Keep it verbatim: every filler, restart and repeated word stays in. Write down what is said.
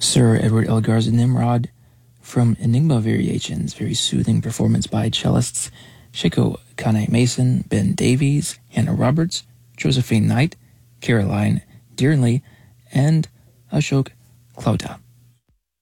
Sir Edward Elgar's Nimrod from Enigma Variations, very soothing performance by cellists Shiko Kane Mason, Ben Davies, Hannah Roberts, Josephine Knight, Caroline Dearnley, and Ashok Klauta.